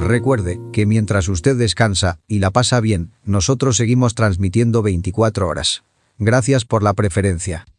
Recuerde que mientras usted descansa y la pasa bien, nosotros seguimos transmitiendo 24 horas. Gracias por la preferencia.